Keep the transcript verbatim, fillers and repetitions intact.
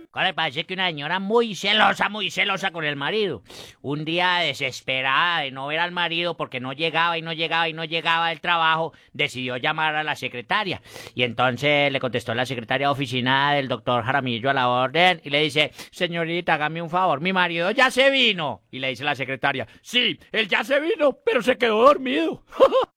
Ahora parece que una señora muy celosa, muy celosa con el marido. Un día desesperada de no ver al marido porque no llegaba y no llegaba y no llegaba del trabajo, decidió llamar a la secretaria. Y entonces le contestó la secretaria de oficina del doctor Jaramillo a la orden y le dice: señorita, hágame un favor, mi marido ya se vino. Y le dice la secretaria: sí, él ya se vino, pero se quedó dormido.